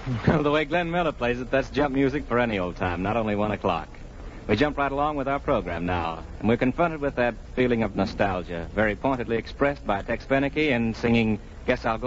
Well, the way Glenn Miller plays it, that's jump music for any old time, not only 1 o'clock. We jump right along with our program now, and we're confronted with that feeling of nostalgia, very pointedly expressed by Tex Beneke in singing Guess I'll Go